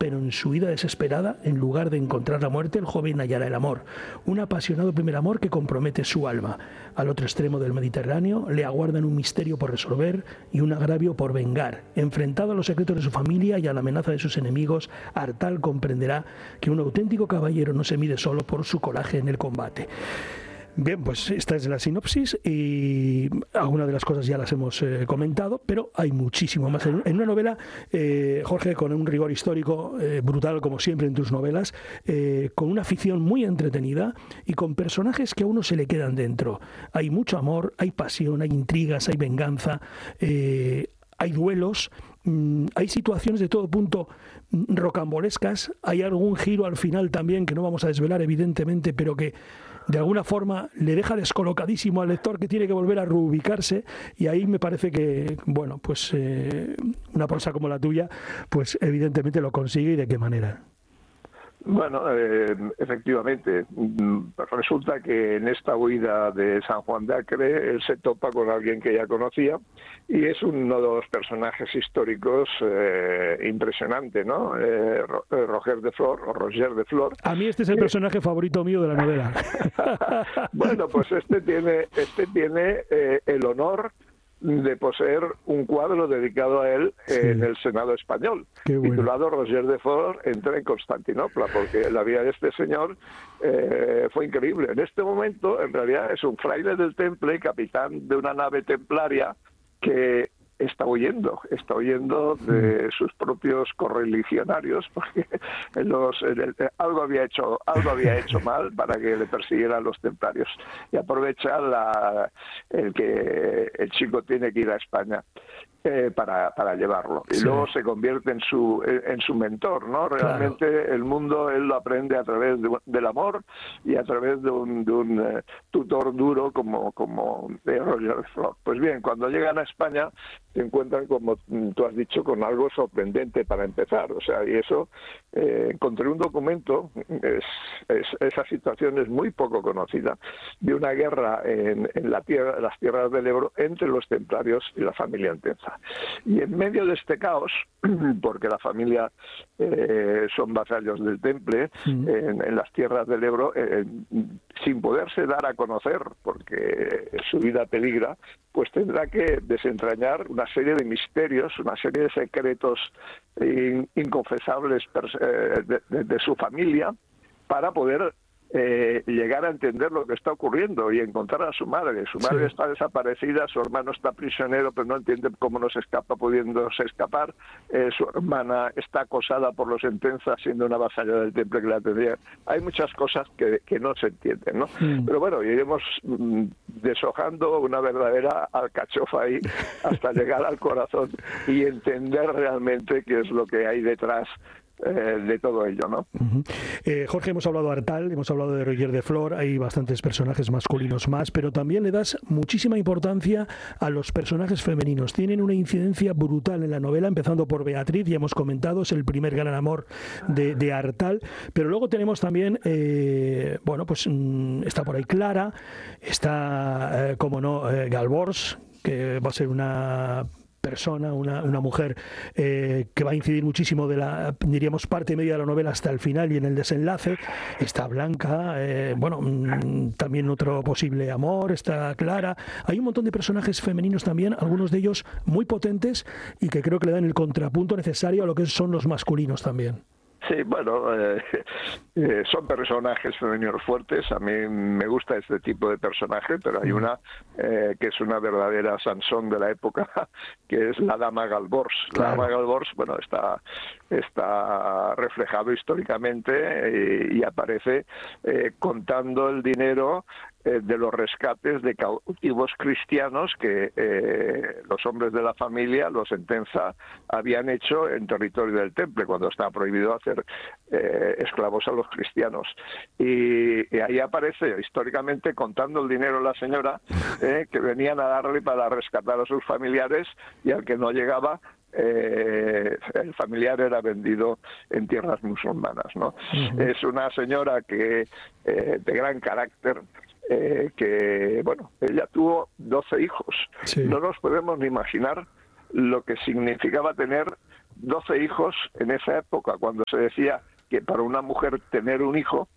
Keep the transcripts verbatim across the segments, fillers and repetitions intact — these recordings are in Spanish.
pero en su vida desesperada, en lugar de encontrar la muerte, el joven hallará el amor. Un apasionado primer amor que compromete su alma. Al otro extremo del Mediterráneo le aguardan un misterio por resolver y un agravio por vengar. Enfrentado a los secretos de su familia y a la amenaza de sus enemigos, Artal comprenderá que un auténtico caballero no se mide solo por su coraje en el combate. Bien, pues esta es la sinopsis y algunas de las cosas ya las hemos eh, comentado, pero hay muchísimo más. En, en una novela, eh, Jorge, con un rigor histórico eh, brutal, como siempre en tus novelas, eh, con una ficción muy entretenida y con personajes que a uno se le quedan dentro. Hay mucho amor, hay pasión, hay intrigas, hay venganza, eh, hay duelos, mmm, hay situaciones de todo punto rocambolescas, hay algún giro al final también que no vamos a desvelar evidentemente, pero que de alguna forma le deja descolocadísimo al lector, que tiene que volver a reubicarse, y ahí me parece que, bueno, pues eh, una prosa como la tuya, pues evidentemente lo consigue, y de qué manera. Bueno, eh, efectivamente, resulta que en esta huida de San Juan de Acre él se topa con alguien que ya conocía y es uno de los personajes históricos eh, impresionante, ¿no? Eh, Roger de Flor, o Roger de Flor. A mí este es el que... personaje favorito mío de la novela. Bueno, pues este tiene, este tiene eh, el honor de poseer un cuadro dedicado a él sí. en el Senado español, bueno. titulado Roger de Flor entra en Constantinopla, porque la vida de este señor eh, fue increíble. En este momento, en realidad, es un fraile del Temple, capitán de una nave templaria que está huyendo, está huyendo de sus propios correligionarios, porque los, el, algo había hecho, algo había hecho mal para que le persiguieran los templarios, y aprovecha la, el que el chico tiene que ir a España eh, para, para llevarlo, y sí. luego se convierte en su en su mentor, ¿no? Realmente claro. el mundo él lo aprende a través de, del amor y a través de un, de un uh, tutor duro como como de Roger Flor. Pues bien, cuando llegan a España se encuentran, como tú has dicho, con algo sorprendente para empezar. O sea, y eso, eh, encontré un documento, es, es, esa situación es muy poco conocida, de una guerra en, en la tierra, las tierras del Ebro entre los templarios y la familia Entenza. Y en medio de este caos, porque la familia eh, son vasallos del Temple, mm. en, en las tierras del Ebro, eh, sin poderse dar a conocer, porque su vida peligra, pues tendrá que desentrañar una serie de misterios, una serie de secretos in, inconfesables eh, de, de, de su familia, para poder eh, llegar a entender lo que está ocurriendo y encontrar a su madre. Su madre sí. está desaparecida, su hermano está prisionero, pero no entiende cómo no se escapa, pudiéndose escapar. Eh, su hermana está acosada por los Entenza, siendo una vasalla del Temple que la tendría. Hay muchas cosas que, que no se entienden, ¿no? Mm. Pero bueno, iremos mm, deshojando una verdadera alcachofa ahí hasta llegar al corazón y entender realmente qué es lo que hay detrás Eh, de todo ello, ¿no? Uh-huh. eh, Jorge, hemos hablado de Artal, hemos hablado de Roger de Flor, hay bastantes personajes masculinos más, pero también le das muchísima importancia a los personajes femeninos. Tienen una incidencia brutal en la novela, empezando por Beatriz, ya hemos comentado, es el primer gran amor de, de Artal, pero luego tenemos también, eh, bueno, pues mmm, está por ahí Clara, está, eh, como no, eh, Galbors, que va a ser una persona, una, una mujer eh, que va a incidir muchísimo de la, diríamos, parte media de la novela hasta el final y en el desenlace. Está Blanca, eh, bueno, mmm, también otro posible amor, está Clara. Hay un montón de personajes femeninos también, algunos de ellos muy potentes y que creo que le dan el contrapunto necesario a lo que son los masculinos también. Sí, bueno, eh, eh, son personajes femeninos fuertes. A mí me gusta este tipo de personaje, pero hay una eh, que es una verdadera Sansón de la época, que es la dama Galbors. Claro. La dama Galbors, bueno, está está reflejado históricamente y, y aparece eh, contando el dinero eh, de los rescates de cautivos cristianos que eh, los hombres de la familia, los Entenza, habían hecho en territorio del Temple, cuando estaba prohibido hacer eh, esclavos a los cristianos. Y, y ahí aparece históricamente contando el dinero la señora, eh, que venían a darle para rescatar a sus familiares, y al que no llegaba, Eh, el familiar era vendido en tierras musulmanas, ¿no? Uh-huh. Es una señora que eh, de gran carácter, eh, que, bueno, ella tuvo doce hijos. Sí. No nos podemos ni imaginar lo que significaba tener doce hijos en esa época, cuando se decía que para una mujer tener un hijo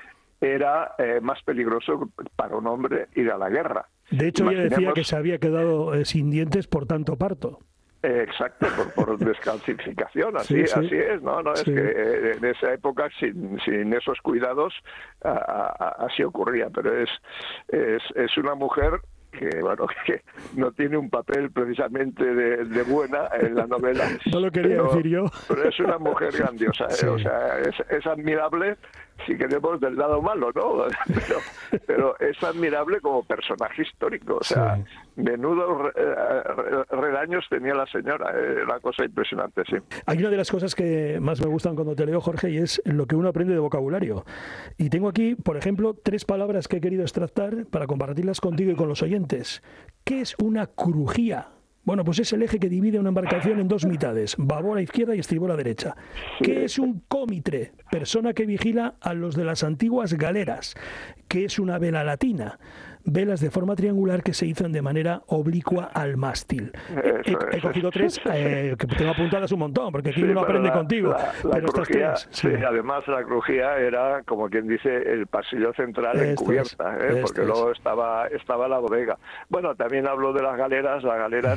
era eh, más peligroso para un hombre ir a la guerra. De hecho, ella decía que se había quedado eh, sin dientes por tanto parto. Eh, exacto, por, por descalcificación, así, sí, sí. así es, ¿no? no sí. Es que eh, en esa época, sin, sin esos cuidados, a, a, así ocurría, pero es, es, es una mujer que bueno que no tiene un papel precisamente de, de buena en la novela. No lo quería pero, decir yo. Pero es una mujer grandiosa, sí. ¿eh? O sea, es, es admirable si queremos del lado malo, ¿no? Pero, pero es admirable como personaje histórico, o sea, sí. menudos redaños tenía la señora, eh, una cosa impresionante, sí. Hay una de las cosas que más me gustan cuando te leo, Jorge, y es lo que uno aprende de vocabulario. Y tengo aquí, por ejemplo, tres palabras que he querido extractar para compartirlas contigo y con los oyentes. ¿Qué es una crujía? Bueno, pues es el eje que divide una embarcación en dos mitades, babor a izquierda y estribor a derecha. ¿Qué es un cómitre? Persona que vigila a los de las antiguas galeras. ¿Qué es una vela latina? Velas de forma triangular que se izan de manera oblicua al mástil. He, he cogido tres, eh, que tengo apuntadas un montón, porque aquí sí, uno aprende la, contigo. La, la pero crujía, estas tres, sí. Sí, además la crujía era, como quien dice, el pasillo central encubierta, ¿eh? porque es. luego estaba, estaba la bodega. Bueno, también hablo de las galeras. Las galeras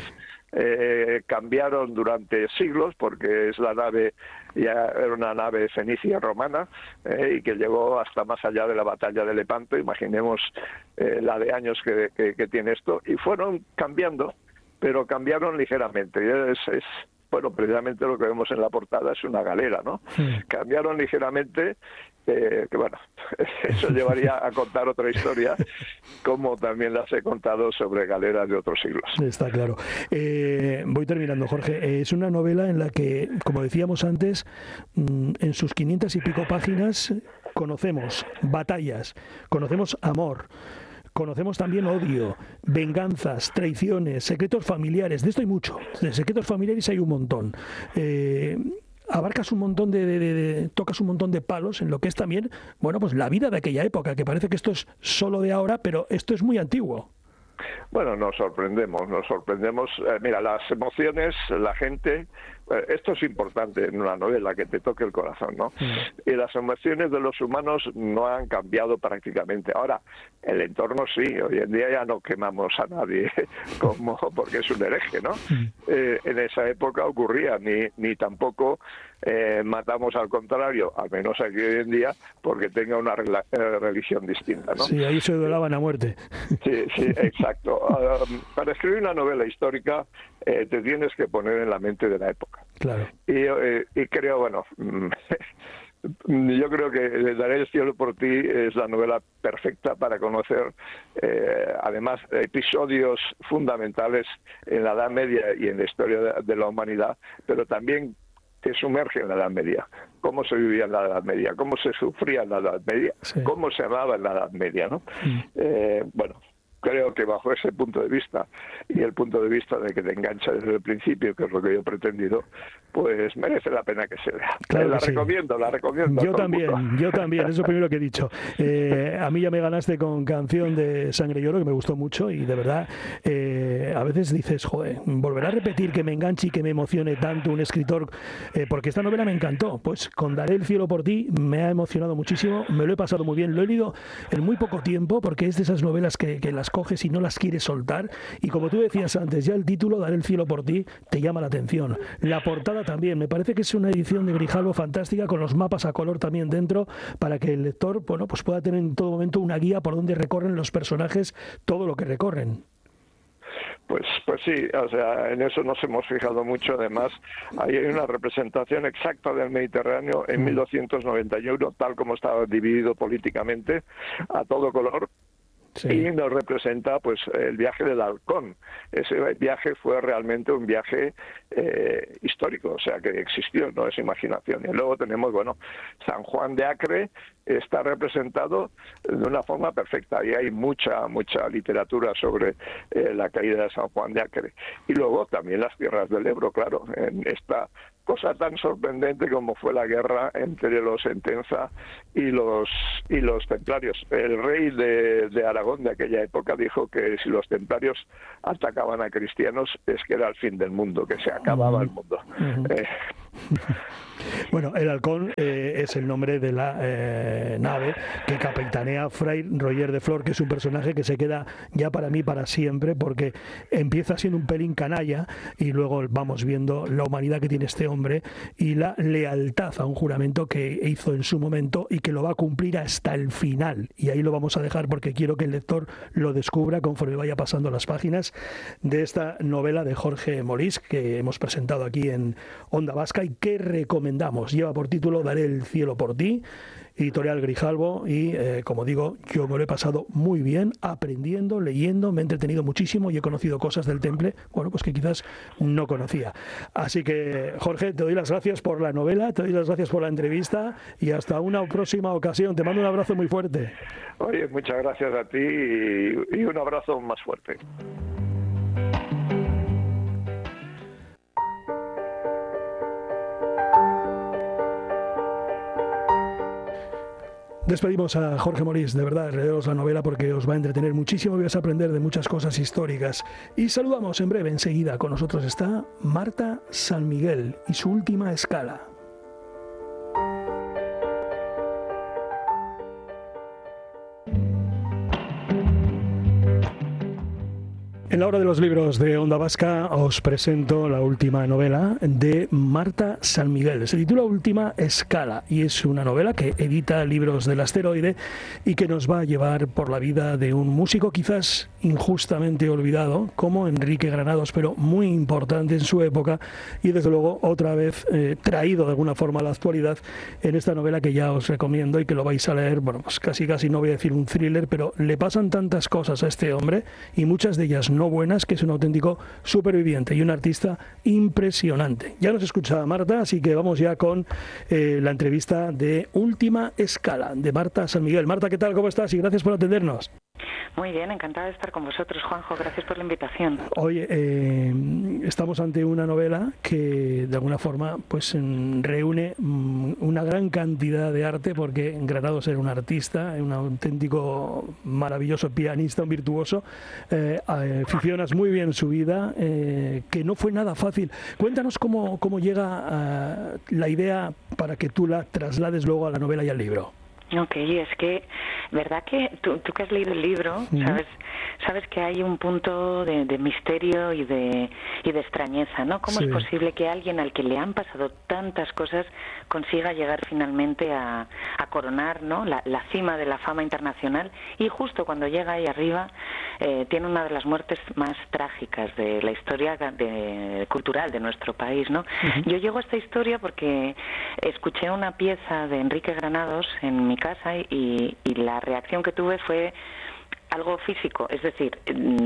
eh, cambiaron durante siglos, porque es la nave, ya era una nave fenicia romana, eh, y que llegó hasta más allá de la batalla de Lepanto. Imaginemos eh, la de años que, que, que tiene esto, y fueron cambiando, pero cambiaron ligeramente. Es, es bueno, precisamente lo que vemos en la portada es una galera, ¿no? Sí. Cambiaron ligeramente, eh, que bueno, eso llevaría a contar otra historia, como también las he contado sobre galeras de otros siglos. Está claro. Eh, voy terminando, Jorge. Eh, es una novela en la que, como decíamos antes, mmm, en sus quinientas y pico páginas conocemos batallas, conocemos amor, conocemos también odio, venganzas, traiciones, secretos familiares. De esto hay mucho. De secretos familiares hay un montón. Eh, abarcas un montón de, de, de, de... tocas un montón de palos en lo que es también, bueno, pues la vida de aquella época, que parece que esto es solo de ahora, pero esto es muy antiguo. Bueno, nos sorprendemos, nos sorprendemos. Eh, mira, las emociones, la gente... Eh, esto es importante en una novela, que te toque el corazón, ¿no? Mm. Y las emociones de los humanos no han cambiado prácticamente. Ahora, el entorno sí. Hoy en día ya no quemamos a nadie como porque es un hereje, ¿no? Mm. Eh, en esa época ocurría, ni, ni tampoco eh, matamos al contrario, al menos aquí hoy en día, porque tenga una rela, eh, religión distinta, ¿no? Sí, ahí se duelaban a muerte. Sí, sí, exacto. Uh, para escribir una novela histórica eh, te tienes que poner en la mente de la época. Claro. Y, eh, y creo, bueno, yo creo que Daré el cielo por ti es la novela perfecta para conocer, eh, además, episodios fundamentales en la Edad Media y en la historia de, de la humanidad, pero también te sumerge en la Edad Media. Cómo se vivía en la Edad Media, cómo se sufría en la Edad Media, sí. Cómo se amaba en la Edad Media, ¿no? Mm. Eh, bueno, creo que bajo ese punto de vista y el punto de vista de que te engancha desde el principio, que es lo que yo he pretendido, pues merece la pena que se vea. Claro la que recomiendo, sí. la recomiendo. Yo también, yo también, es lo primero que he dicho. Eh, a mí ya me ganaste con Canción de Sangre y Oro, que me gustó mucho, y de verdad, eh, a veces dices, joder, volverá a repetir que me enganche y que me emocione tanto un escritor, eh, porque esta novela me encantó. Pues con Daré el cielo por ti me ha emocionado muchísimo, me lo he pasado muy bien, lo he leído en muy poco tiempo, porque es de esas novelas que, que las coges y no las quieres soltar, y como tú decías antes, ya el título, Daré el cielo por ti, te llama la atención. La portada también, me parece que es una edición de Grijalbo fantástica, con los mapas a color también dentro, para que el lector, bueno, pues pueda tener en todo momento una guía por donde recorren los personajes todo lo que recorren. Pues, pues sí, o sea, en eso nos hemos fijado mucho. Además, ahí hay una representación exacta del Mediterráneo en mil doscientos noventa y uno, tal como estaba dividido políticamente, a todo color. Sí. Y nos representa pues el viaje del Halcón. Ese viaje fue realmente un viaje eh, histórico, o sea que existió, no es imaginación. Y luego tenemos, bueno, San Juan de Acre está representado de una forma perfecta, y hay mucha, mucha literatura sobre eh, la caída de San Juan de Acre. Y luego también las tierras del Ebro, claro, en esta cosa tan sorprendente como fue la guerra entre los Entenza y los y los templarios. El rey de, de Aragón de aquella época dijo que si los templarios atacaban a cristianos es que era el fin del mundo, que se acababa el mundo. Uh-huh. Eh, Bueno, el Halcón eh, es el nombre de la eh, nave que capitanea Fray Roger de Flor, que es un personaje que se queda ya para mí para siempre, porque empieza siendo un pelín canalla y luego vamos viendo la humanidad que tiene este hombre y la lealtad a un juramento que hizo en su momento y que lo va a cumplir hasta el final. Y ahí lo vamos a dejar porque quiero que el lector lo descubra conforme vaya pasando las páginas de esta novela de Jorge Molís que hemos presentado aquí en Onda Vasca y que recomendamos. Lleva por título Daré el cielo por ti, editorial Grijalbo, y eh, como digo, yo me lo he pasado muy bien aprendiendo, leyendo, me he entretenido muchísimo y he conocido cosas del Temple, bueno, pues que quizás no conocía. Así que, Jorge, te doy las gracias por la novela, te doy las gracias por la entrevista y hasta una próxima ocasión. Te mando un abrazo muy fuerte. Oye, muchas gracias a ti y, y un abrazo más fuerte. Despedimos a Jorge Molís, de verdad, leeros la novela porque os va a entretener muchísimo y vais a aprender de muchas cosas históricas. Y saludamos en breve, enseguida, con nosotros está Marta San Miguel y su última escala. En la hora de los libros de Onda Vasca os presento la última novela de Marta San Miguel. Se titula Última Escala y es una novela que edita Libros del Asteroide y que nos va a llevar por la vida de un músico quizás injustamente olvidado como Enrique Granados, pero muy importante en su época y desde luego otra vez eh, traído de alguna forma a la actualidad en esta novela que ya os recomiendo y que lo vais a leer. Bueno, pues casi casi no voy a decir un thriller, pero le pasan tantas cosas a este hombre y muchas de ellas no buenas, que es un auténtico superviviente y un artista impresionante. Ya nos escucha Marta, así que vamos ya con eh, la entrevista de Última Escala de Marta San Miguel. Marta, ¿qué tal? ¿Cómo estás? Y gracias por atendernos. Muy bien, encantada de estar con vosotros, Juanjo. Gracias por la invitación. Oye, eh, estamos ante una novela que de alguna forma pues reúne una gran cantidad de arte, porque Granados era un artista, un auténtico maravilloso pianista, un virtuoso. Eh, eh, ficcionas muy bien su vida, eh, que no fue nada fácil. Cuéntanos cómo, cómo llega uh, la idea para que tú la traslades luego a la novela y al libro. Ok, es que, ¿verdad que tú, tú que has leído el libro, uh-huh. sabes sabes que hay un punto de, de misterio y de y de extrañeza, ¿no? ¿Cómo sí. es posible que alguien al que le han pasado tantas cosas consiga llegar finalmente a, a coronar, ¿no? La, la cima de la fama internacional y justo cuando llega ahí arriba eh, tiene una de las muertes más trágicas de la historia de, cultural de nuestro país, ¿no? Uh-huh. Yo llego a esta historia porque escuché una pieza de Enrique Granados en mi casa y, y la reacción que tuve fue algo físico, es decir,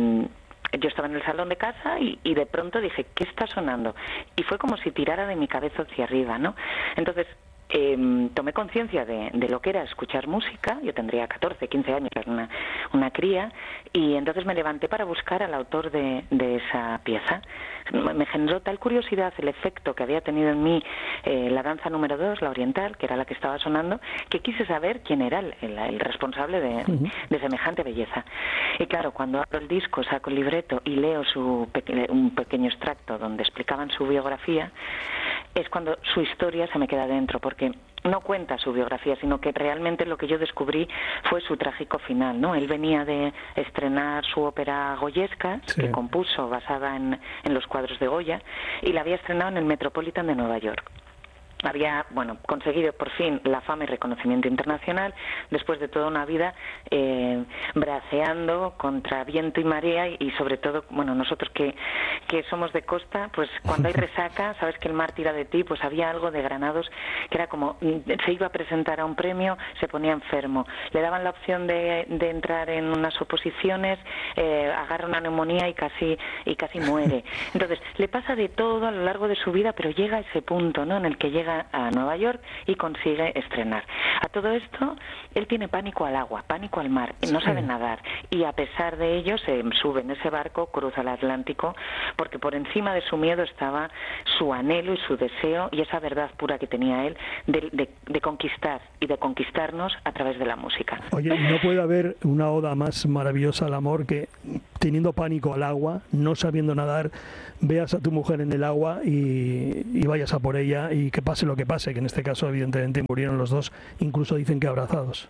yo estaba en el salón de casa y, y de pronto dije, ¿qué está sonando? Y fue como si tirara de mi cabeza hacia arriba, ¿no? Entonces eh, tomé conciencia de, de lo que era escuchar música. Yo tendría catorce, quince años, era una, una cría, y entonces me levanté para buscar al autor de, de esa pieza. Me generó tal curiosidad el efecto que había tenido en mí eh, la danza número dos, la oriental, que era la que estaba sonando, que quise saber quién era el, el, el responsable de, uh-huh. de semejante belleza. Y claro, cuando abro el disco, saco el libreto y leo su peque- un pequeño extracto donde explicaban su biografía, es cuando su historia se me queda dentro, porque no cuenta su biografía, sino que realmente lo que yo descubrí fue su trágico final, ¿no? Él venía de estrenar su ópera Goyescas, sí. que compuso basada en, en los cuadros de Goya, y la había estrenado en el Metropolitan de Nueva York. Había, bueno, conseguido por fin la fama y reconocimiento internacional después de toda una vida eh, braceando contra viento y marea y, y sobre todo, bueno, nosotros que, que somos de costa, pues cuando hay resaca, sabes que el mar tira de ti, pues había algo de Granados que era como, se iba a presentar a un premio, se ponía enfermo, le daban la opción de, de entrar en unas oposiciones, eh, agarra una neumonía y casi, y casi muere. Entonces, le pasa de todo a lo largo de su vida, pero llega a ese punto, ¿no?, en el que llega llega a Nueva York y consigue estrenar. A todo esto, él tiene pánico al agua, pánico al mar, no sí. sabe nadar, y a pesar de ello se sube en ese barco, cruza el Atlántico, porque por encima de su miedo estaba su anhelo y su deseo y esa verdad pura que tenía él de, de, de conquistar y de conquistarnos a través de la música. Oye, ¿no puede haber una oda más maravillosa al amor que, teniendo pánico al agua, no sabiendo nadar, veas a tu mujer en el agua y, y vayas a por ella y que pase lo que pase, que en este caso evidentemente murieron los dos, incluso dicen que abrazados?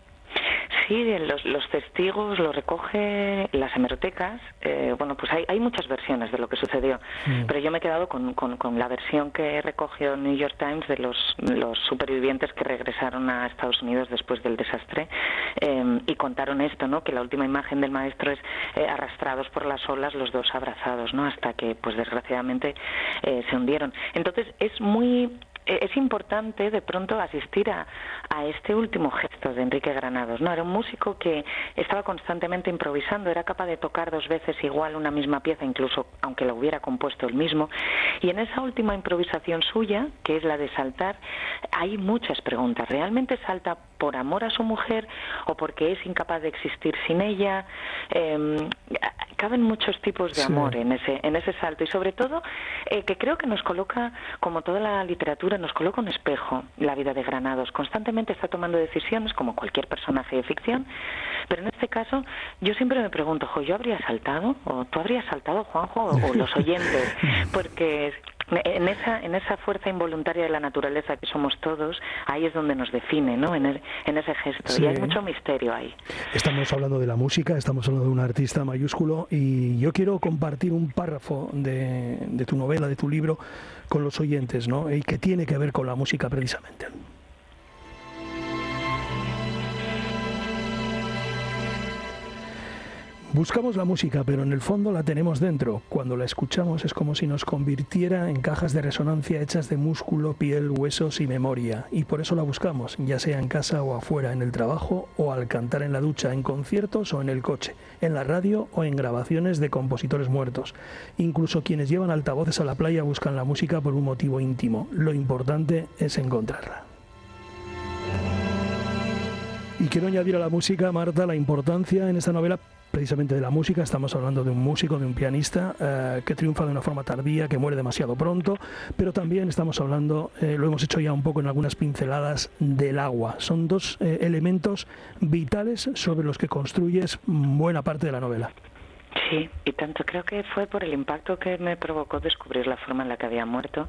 Sí, los, los testigos lo recoge las hemerotecas. Eh, bueno, pues hay, hay muchas versiones de lo que sucedió, mm. pero yo me he quedado con, con, con la versión que recogió New York Times de los, los supervivientes que regresaron a Estados Unidos después del desastre eh, y contaron esto, ¿no? Que la última imagen del maestro es eh, arrastrados por las olas, los dos abrazados, ¿no? Hasta que, pues desgraciadamente, eh, se hundieron. Entonces es muy... Es importante de pronto asistir a, a este último gesto de Enrique Granados, ¿no? Era un músico que estaba constantemente improvisando, era capaz de tocar dos veces igual una misma pieza, incluso aunque la hubiera compuesto él mismo. Y en esa última improvisación suya, que es la de saltar, hay muchas preguntas. ¿Realmente salta por amor a su mujer o porque es incapaz de existir sin ella? Eh, caben muchos tipos de amor sí. en ese en ese salto y sobre todo eh, que creo que nos coloca, como toda la literatura, nos coloca un espejo la vida de Granados. Constantemente está tomando decisiones como cualquier personaje de ficción, pero en este caso yo siempre me pregunto, jo, ¿yo habría saltado? ¿O tú habrías saltado, Juanjo? ¿O, o los oyentes? Porque en esa en esa fuerza involuntaria de la naturaleza que somos todos, ahí es donde nos define, ¿no? En, el, en ese gesto. Sí. Y hay mucho misterio ahí. Estamos hablando de la música, estamos hablando de un artista mayúsculo y yo quiero compartir un párrafo de, de tu novela, de tu libro, con los oyentes, ¿no? Y que tiene que ver con la música precisamente. Buscamos la música, pero en el fondo la tenemos dentro. Cuando la escuchamos es como si nos convirtiera en cajas de resonancia hechas de músculo, piel, huesos y memoria. Y por eso la buscamos, ya sea en casa o afuera, en el trabajo o al cantar en la ducha, en conciertos o en el coche, en la radio o en grabaciones de compositores muertos. Incluso quienes llevan altavoces a la playa buscan la música por un motivo íntimo. Lo importante es encontrarla. Y quiero añadir a la música, Marta, la importancia en esta novela precisamente de la música. Estamos hablando de un músico, de un pianista eh, que triunfa de una forma tardía, que muere demasiado pronto, pero también estamos hablando, eh, lo hemos hecho ya un poco en algunas pinceladas, del agua. Son dos eh, elementos vitales sobre los que construyes buena parte de la novela. Sí, y tanto. Creo que fue por el impacto que me provocó descubrir la forma en la que había muerto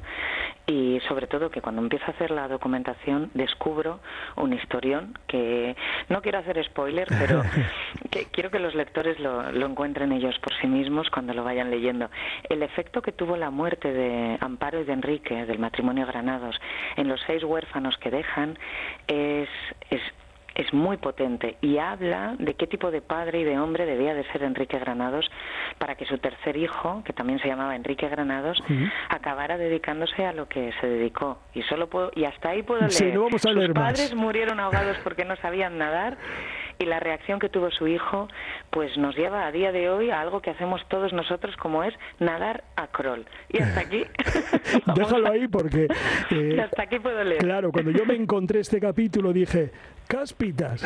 y sobre todo que cuando empiezo a hacer la documentación descubro un historión que no quiero hacer spoiler, pero que quiero que los lectores lo, lo encuentren ellos por sí mismos cuando lo vayan leyendo. El efecto que tuvo la muerte de Amparo y de Enrique, del matrimonio Granados, en los seis huérfanos que dejan es... es es muy potente y habla de qué tipo de padre y de hombre debía de ser Enrique Granados para que su tercer hijo, que también se llamaba Enrique Granados, uh-huh. acabara dedicándose a lo que se dedicó. Y solo puedo, y hasta ahí puedo leer. Sí, no vamos a leer Sus más. padres murieron ahogados porque no sabían nadar y la reacción que tuvo su hijo pues nos lleva a día de hoy a algo que hacemos todos nosotros, como es nadar a crawl. Y hasta aquí... Déjalo ahí porque... Eh, hasta aquí puedo leer. Claro, cuando yo me encontré este capítulo dije... ¡Cáspitas!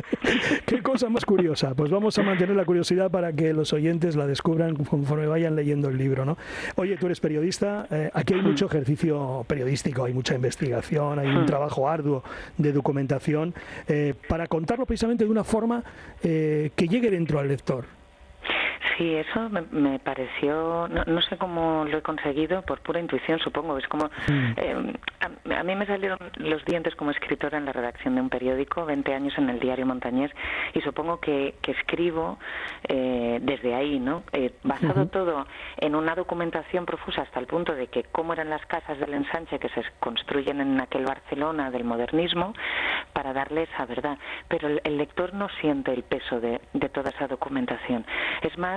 ¡Qué cosa más curiosa! Pues vamos a mantener la curiosidad para que los oyentes la descubran conforme vayan leyendo el libro, ¿no? Oye, tú eres periodista, eh, aquí hay mucho ejercicio periodístico, hay mucha investigación, hay un trabajo arduo de documentación, eh, para contarlo precisamente de una forma eh, que llegue dentro al lector. Sí, eso me, me pareció, no, no sé cómo lo he conseguido, por pura intuición supongo, es como, mm. eh, a, a mí me salieron los dientes como escritora en la redacción de un periódico, veinte años en el Diario Montañés, y supongo que, que escribo eh, desde ahí, ¿no? Eh, basado uh-huh. todo en una documentación profusa hasta el punto de que cómo eran las casas del ensanche que se construyen en aquel Barcelona del modernismo, para darle esa verdad, pero el, el lector no siente el peso de, de toda esa documentación. Es más,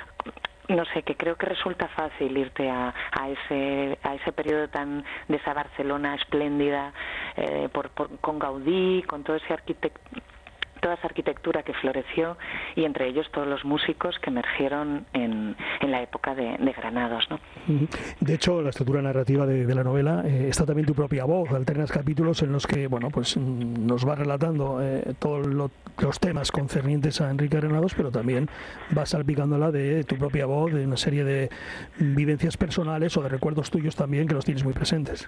no sé, que creo que resulta fácil irte a, a ese a ese periodo tan de esa Barcelona espléndida, eh, por, por, con Gaudí, con todo ese arquitecto toda esa arquitectura que floreció y entre ellos todos los músicos que emergieron en, en la época de, de Granados, ¿no? De hecho, la estructura narrativa de, de la novela eh, está también tu propia voz, alternas capítulos en los que, bueno, pues nos va relatando eh, todos lo, los temas concernientes a Enrique Granados, pero también vas salpicándola de tu propia voz, de una serie de vivencias personales o de recuerdos tuyos también que los tienes muy presentes.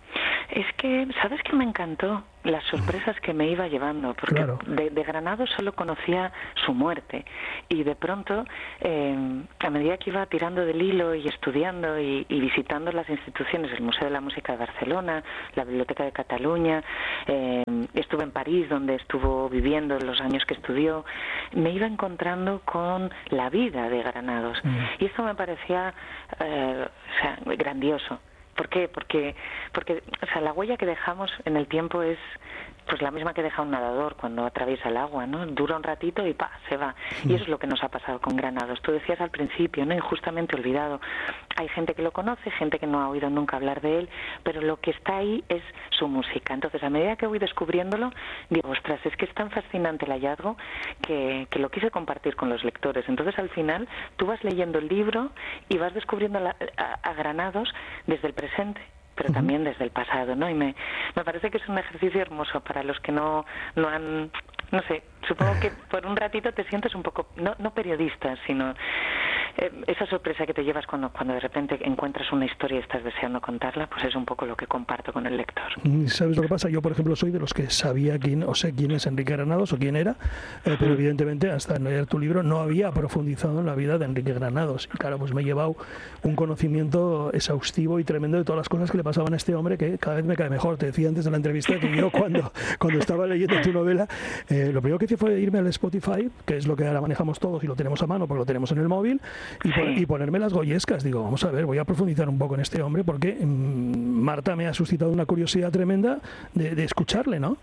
Es que, ¿sabes qué me encantó? Las sorpresas que me iba llevando, porque claro. de, de Granados solo conocía su muerte y de pronto, eh, a medida que iba tirando del hilo y estudiando y, y visitando las instituciones, el Museo de la Música de Barcelona, la Biblioteca de Cataluña, eh, estuve en París donde estuvo viviendo los años que estudió, me iba encontrando con la vida de Granados mm. y esto me parecía eh, o sea, grandioso. ¿Por qué? Porque, porque o sea, la huella que dejamos en el tiempo es pues la misma que deja un nadador cuando atraviesa el agua, ¿no? Dura un ratito y ¡pa!, se va. Y eso es lo que nos ha pasado con Granados. Tú decías al principio, ¿no?, injustamente olvidado. Hay gente que lo conoce, gente que no ha oído nunca hablar de él, pero lo que está ahí es su música. Entonces, a medida que voy descubriéndolo, digo, ostras, es que es tan fascinante el hallazgo que, que lo quise compartir con los lectores. Entonces, al final, tú vas leyendo el libro y vas descubriendo la, a, a Granados desde el presente, pero también desde el pasado, ¿no? Y me, me parece que es un ejercicio hermoso para los que no, no han, no sé, supongo que por un ratito te sientes un poco, no, no periodista, sino eh, esa sorpresa que te llevas cuando, cuando de repente encuentras una historia y estás deseando contarla, pues es un poco lo que comparto con el lector. ¿Sabes lo que pasa? Yo, por ejemplo, soy de los que sabía quién, o sé quién es Enrique Granados o quién era, eh, pero evidentemente hasta leer tu libro no había profundizado en la vida de Enrique Granados. Y claro, pues me he llevado un conocimiento exhaustivo y tremendo de todas las cosas que le pasaban a este hombre, que cada vez me cae mejor. Te decía antes de la entrevista que yo cuando, cuando estaba leyendo tu novela, eh, lo primero que hice fue irme al Spotify, que es lo que ahora manejamos todos y lo tenemos a mano porque lo tenemos en el móvil, y, pon, y ponerme las goyescas. Digo, vamos a ver, voy a profundizar un poco en este hombre porque mmm, Marta me ha suscitado una curiosidad tremenda de, de escucharle, ¿no?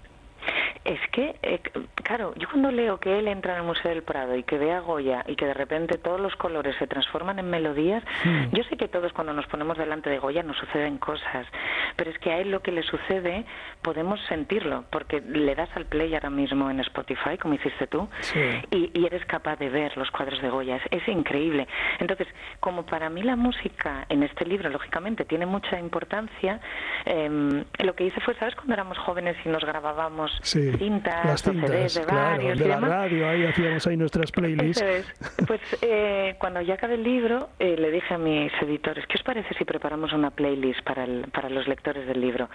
Es que, eh, claro, yo cuando leo que él entra en el Museo del Prado y que ve a Goya y que de repente todos los colores se transforman en melodías, mm. yo sé que todos cuando nos ponemos delante de Goya nos suceden cosas, pero es que a él lo que le sucede podemos sentirlo, porque le das al play ahora mismo en Spotify, como hiciste tú, sí. y, y eres capaz de ver los cuadros de Goya, es, es increíble. Entonces, como para mí la música en este libro, lógicamente, tiene mucha importancia, eh, lo que hice fue, ¿sabes? Cuando éramos jóvenes y nos grabábamos... Sí. cintas, las cintas, C Ds de claro, varios de y la demás. radio, ahí hacíamos ahí nuestras playlists. Eso es. Pues eh, cuando ya acabé el libro, eh, le dije a mis editores, ¿qué os parece si preparamos una playlist para el, para los lectores del libro?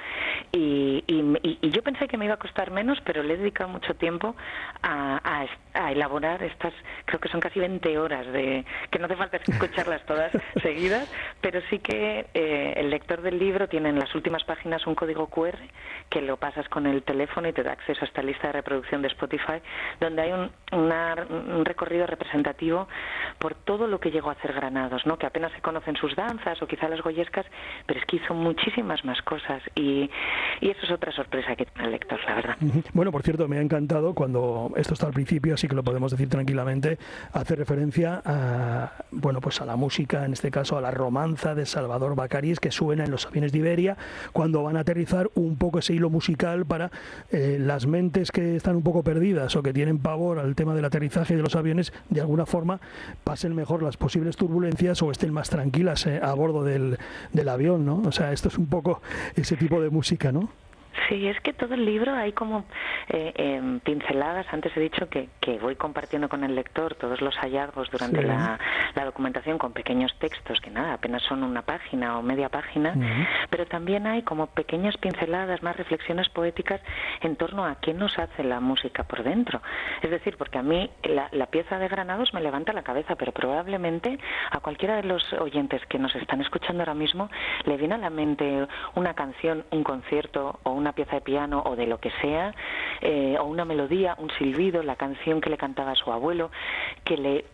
Y, y, y yo pensé que me iba a costar menos, pero le he dedicado mucho tiempo a, a, a elaborar estas, creo que son casi veinte horas, de que no hace falta escucharlas todas seguidas, pero sí que eh, el lector del libro tiene en las últimas páginas un código cu erre que lo pasas con el teléfono y te da acceso a esta lista de reproducción de Spotify, donde hay un, una, un recorrido representativo por todo lo que llegó a hacer Granados, ¿no? Que apenas se conocen sus danzas o quizá las goyescas, pero es que hizo muchísimas más cosas y, y eso es otra sorpresa que tiene el lector, la verdad. Bueno, por cierto, me ha encantado cuando, esto está al principio, así que lo podemos decir tranquilamente, hace referencia a, bueno, pues a la música, en este caso a la romanza de Salvador Bacaries, que suena en los aviones de Iberia, cuando van a aterrizar, un poco ese hilo musical para eh, las mentes que están un poco perdidas o que tienen pavor al tema del aterrizaje de los aviones, de alguna forma pasen mejor las posibles turbulencias o estén más tranquilas eh, a bordo del, del avión, ¿no? O sea, esto es un poco ese tipo de música, ¿no? Sí, es que todo el libro hay como eh, eh, pinceladas. Antes he dicho que, que voy compartiendo con el lector todos los hallazgos durante sí. la, la documentación con pequeños textos que nada, apenas son una página o media página, uh-huh. pero también hay como pequeñas pinceladas, más reflexiones poéticas en torno a qué nos hace la música por dentro. Es decir, porque a mí la, la pieza de Granados me levanta la cabeza, pero probablemente a cualquiera de los oyentes que nos están escuchando ahora mismo le viene a la mente una canción, un concierto o un una pieza de piano o de lo que sea, eh, o una melodía, un silbido, la canción que le cantaba a su abuelo, que le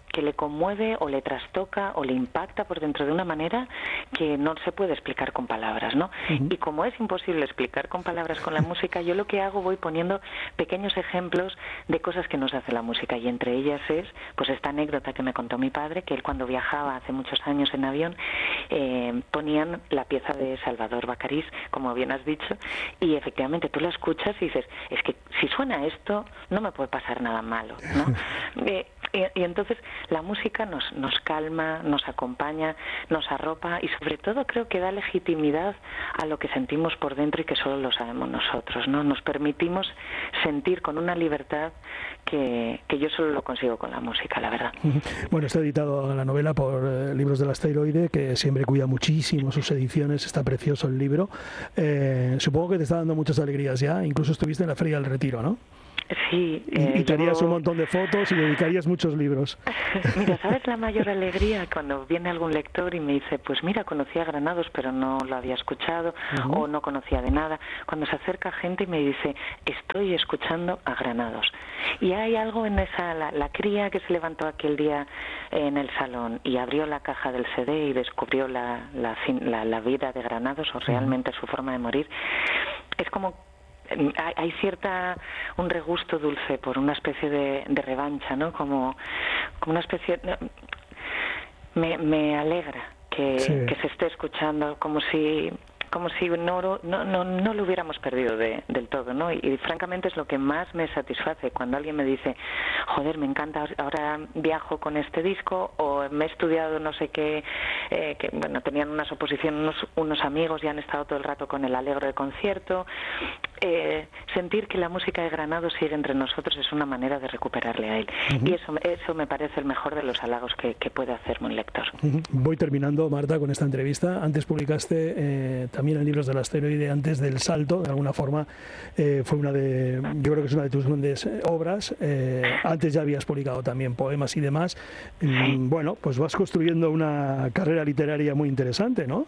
que le conmueve o le trastoca o le impacta por dentro de una manera que no se puede explicar con palabras, ¿no? Uh-huh. Y como es imposible explicar con palabras con la música, yo lo que hago voy poniendo pequeños ejemplos de cosas que nos hace la música, y entre ellas es pues esta anécdota que me contó mi padre, que él cuando viajaba hace muchos años en avión eh, ponían la pieza de Salvador Bacariz, como bien has dicho, y efectivamente tú la escuchas y dices, es que si suena esto no me puede pasar nada malo, ¿no? eh, y, y entonces la música nos, nos calma, nos acompaña, nos arropa y sobre todo creo que da legitimidad a lo que sentimos por dentro y que solo lo sabemos nosotros, ¿no? Nos permitimos sentir con una libertad que, que yo solo lo consigo con la música, la verdad. Bueno, está editado la novela por eh, Libros del Asteroide, que siempre cuida muchísimo sus ediciones, está precioso el libro. Eh, supongo que te está dando muchas alegrías ya, incluso estuviste en la Feria del Retiro, ¿no? Sí. Eh, y, y te harías llevo... un montón de fotos y dedicarías muchos libros. Mira, ¿sabes la mayor alegría? Cuando viene algún lector y me dice, pues mira, conocía a Granados, pero no lo había escuchado, uh-huh. o no conocía de nada. Cuando se acerca gente y me dice, estoy escuchando a Granados. Y hay algo en esa, la, la cría que se levantó aquel día en el salón y abrió la caja del C D y descubrió la, la, la, la vida de Granados, o realmente uh-huh. su forma de morir. Es como... hay cierta un regusto dulce por una especie de, de revancha, ¿no? Como, como una especie me, me alegra que, sí. que se esté escuchando como si como si no no no, no lo hubiéramos perdido de, del todo, ¿no? Y, y francamente es lo que más me satisface cuando alguien me dice, joder, me encanta, ahora viajo con este disco, o me he estudiado no sé qué, eh, que bueno, tenían unas oposiciones unos, unos amigos y han estado todo el rato con el Alegro de concierto. Eh, sentir que la música de Granados sigue entre nosotros es una manera de recuperarle a él. Uh-huh. Y eso, eso me parece el mejor de los halagos que, que puede hacerme un lector. Uh-huh. Voy terminando, Marta, con esta entrevista. Antes publicaste eh, también en Libros del Asteroide, antes del Salto, de alguna forma eh, fue una de, yo creo que es una de tus grandes obras. Eh, antes ya habías publicado también poemas y demás. Sí. Bueno, pues vas construyendo una carrera literaria muy interesante, ¿no?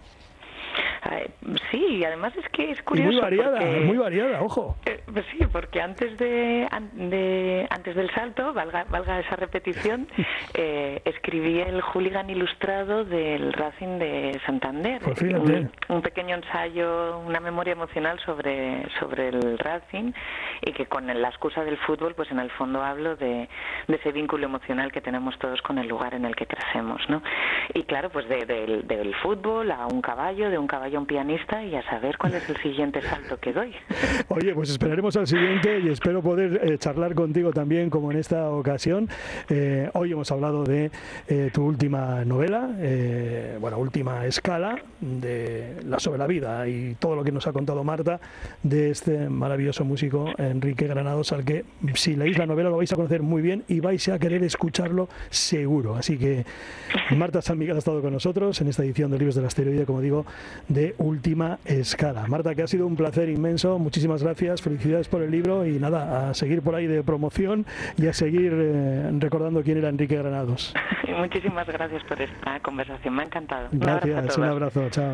Sí, y además es que es curioso. Y muy variada, porque, muy variada, ojo. Eh, pues sí, porque antes de, de antes del Salto, valga, valga esa repetición, eh, escribí el Hooligan ilustrado del Racing de Santander. Pues fíjate. Un, un pequeño ensayo, una memoria emocional sobre, sobre el Racing, y que con la excusa del fútbol, pues en el fondo hablo de, de ese vínculo emocional que tenemos todos con el lugar en el que crecemos, ¿no? Y claro, pues de, de, del fútbol a un caballo, de un caballo a un pianista, y a saber cuál es el siguiente salto que doy. Oye, pues esperaremos al siguiente y espero poder eh, charlar contigo también, como en esta ocasión. Eh, hoy hemos hablado de eh, tu última novela, eh, bueno, Última Escala, de la sobre la vida y todo lo que nos ha contado Marta de este maravilloso músico Enrique Granados, al que si leéis la novela lo vais a conocer muy bien y vais a querer escucharlo seguro. Así que Marta San Miguel ha estado con nosotros en esta edición de Libros del Asteroide, como digo, de Última Escala. Marta, que ha sido un placer inmenso, muchísimas gracias, felicidades por el libro y nada, a seguir por ahí de promoción y a seguir eh, recordando quién era Enrique Granados. Muchísimas gracias por esta conversación, me ha encantado. Gracias, un abrazo, chao.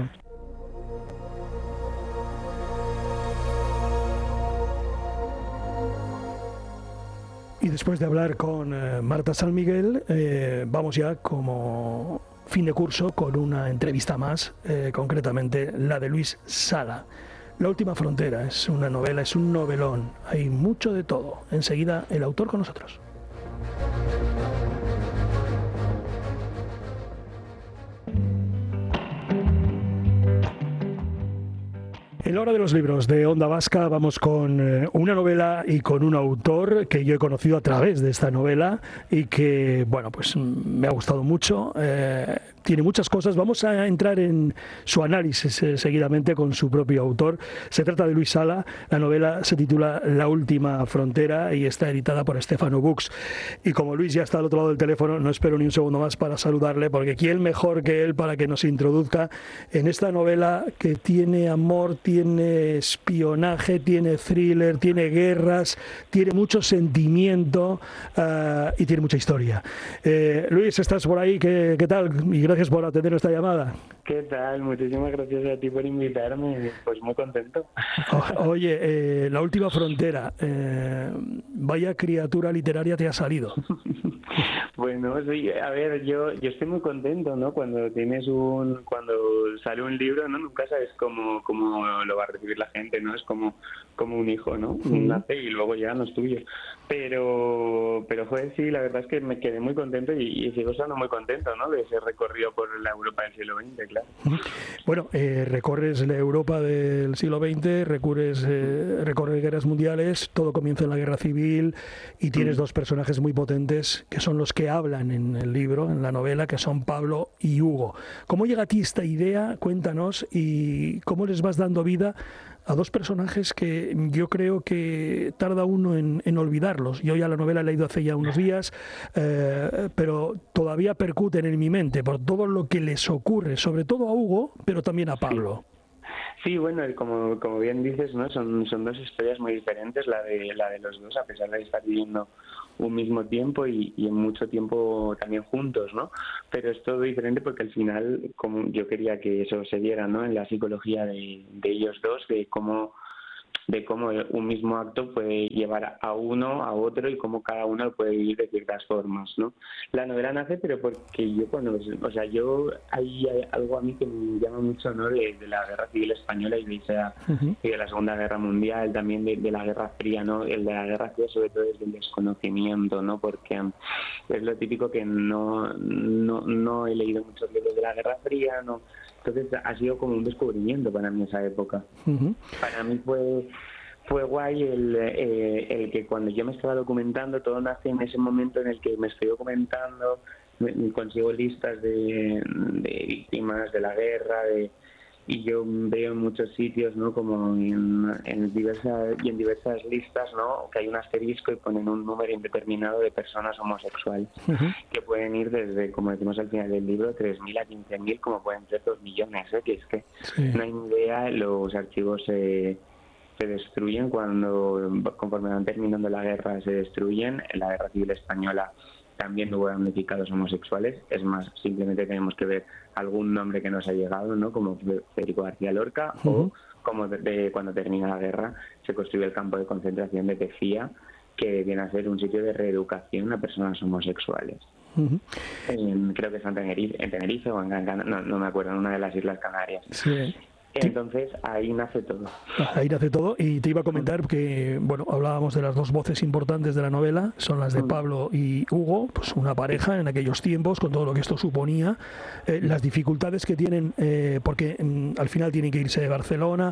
Y después de hablar con eh, Marta San Miguel, eh, vamos ya como fin de curso con una entrevista más, eh, concretamente la de Luis Sala. La última frontera es una novela, es un novelón, hay mucho de todo. Enseguida el autor con nosotros. En la hora de los libros de Onda Vasca vamos con eh, una novela y con un autor que yo he conocido a través de esta novela y que, bueno, pues me ha gustado mucho. Eh, tiene muchas cosas. Vamos a entrar en su análisis eh, seguidamente con su propio autor. Se trata de Luis Sala. La novela se titula La última frontera y está editada por Stefano Books. Y como Luis ya está al otro lado del teléfono, no espero ni un segundo más para saludarle, porque ¿quién mejor que él para que nos introduzca en esta novela que tiene amor, tiene espionaje, tiene thriller, tiene guerras, tiene mucho sentimiento uh, y tiene mucha historia? Eh, Luis, ¿estás por ahí? ¿Qué, qué tal? Y gracias por atender esta llamada. ¿Qué tal? Muchísimas gracias a ti por invitarme. Pues muy contento. O, oye, eh, La última frontera. Eh, vaya criatura literaria te ha salido. Bueno, sí, a ver, yo yo estoy muy contento, ¿no? Cuando tienes un, cuando sale un libro, ¿no? Nunca sabes cómo, cómo lo va a recibir la gente, ¿no? Es como, como un hijo, ¿no? Sí. Nace y luego ya no es tuyo. Pero, pero joder, sí, la verdad es que me quedé muy contento y, y sigo estando muy contento, ¿no? De ese recorrido por la Europa del siglo veinte, claro. Bueno, eh, recorres la Europa del siglo veinte, recurres, eh, recorres guerras mundiales, todo comienza en la guerra civil y tienes mm. dos personajes muy potentes que son los que hablan en el libro, en la novela, que son Pablo y Hugo. ¿Cómo llega a ti esta idea? Cuéntanos, y cómo les vas dando vida a dos personajes que yo creo que tarda uno en, en olvidarlos. Yo ya la novela la he leído hace ya unos días, eh, pero todavía percuten en mi mente por todo lo que les ocurre, sobre todo a Hugo, pero también a Pablo. Sí, bueno, como, como bien dices, ¿no? Son, son dos historias muy diferentes, la de, la de los dos, a pesar de estar viviendo un mismo tiempo y, y en mucho tiempo también juntos, ¿no? Pero es todo diferente porque al final, como yo quería que eso se diera, ¿no? En la psicología de, de ellos dos, de cómo de cómo un mismo acto puede llevar a uno a otro y cómo cada uno lo puede vivir de ciertas formas, ¿no? La novela nace, pero porque yo cuando, o sea, yo hay, hay algo a mí que me llama mucho, ¿no? De, de la Guerra Civil Española y de, esa, uh-huh. y de la Segunda Guerra Mundial, también de, de la Guerra Fría, ¿no? El de la Guerra Fría sobre todo es del desconocimiento, ¿no? Porque es lo típico que no, no, no he leído muchos libros de la Guerra Fría, no. Entonces ha sido como un descubrimiento para mí esa época. Uh-huh. Para mí fue fue guay el, eh, el que cuando yo me estaba documentando, todo nace en ese momento en el que me estoy documentando, me, me consigo listas de, de víctimas de la guerra, de, y yo veo en muchos sitios, ¿no? Como en, en diversas y en diversas listas, ¿no? Que hay un asterisco y ponen un número indeterminado de personas homosexuales, uh-huh. que pueden ir desde, como decimos al final del libro, tres mil a quince mil, como pueden ser dos millones, ¿eh? Que es que sí. No hay ni idea, los archivos se, se destruyen cuando, conforme van terminando la guerra, se destruyen. En la Guerra Civil Española también hubo damnificados homosexuales, es más, simplemente tenemos que ver algún nombre que nos ha llegado, ¿no? Como Federico García Lorca, uh-huh. o como de, de, cuando termina la guerra se construye el campo de concentración de Tefía, que viene a ser un sitio de reeducación a personas homosexuales. Uh-huh. En, creo que es en Tenerife, en Tenerife o en Gran Canaria, no, no me acuerdo, en una de las Islas Canarias. Sí. Entonces ahí nace todo. Ahí nace todo, y te iba a comentar que, bueno, hablábamos de las dos voces importantes de la novela, son las de Pablo y Hugo, pues una pareja en aquellos tiempos, con todo lo que esto suponía, eh, las dificultades que tienen, eh, porque mm, al final tienen que irse de Barcelona,